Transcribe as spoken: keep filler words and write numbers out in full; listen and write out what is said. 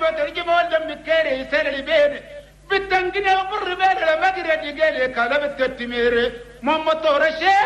بترجم ولا مكيري سر البين بالتنقل وقر بين المقرد قال كلام التتمير مم طور الشيء